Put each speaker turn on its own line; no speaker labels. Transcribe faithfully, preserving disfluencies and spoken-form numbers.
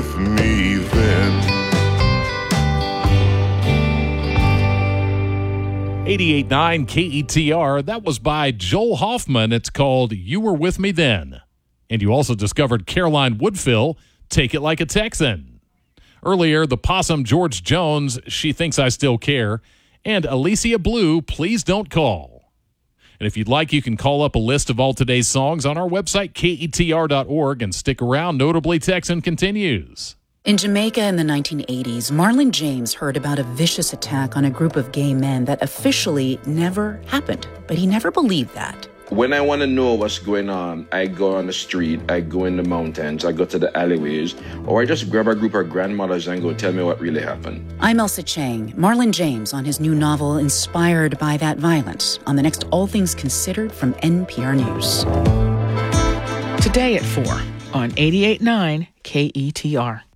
with me then?
eighty-eight point nine K E T R, that was by Joel Hoffman. It's called You Were With Me Then. And you also discovered Caroline Woodfill, Take It Like a Texan. Earlier, the Possum George Jones, She Thinks I Still Care, and Alicia Blue, Please Don't Call. And if you'd like, you can call up a list of all today's songs on our website, K E T R dot org, and stick around. Notably Texan continues.
In Jamaica in the nineteen eighties, Marlon James heard about a vicious attack on a group of gay men that officially never happened, but he never believed that.
When I want to know what's going on, I go on the street, I go in the mountains, I go to the alleyways, or I just grab a group of grandmothers and go, tell me what really happened.
I'm Elsa Chang. Marlon James on his new novel, Inspired by That Violence, on the next All Things Considered from N P R News.
Today at four on eighty-eight point nine K E T R.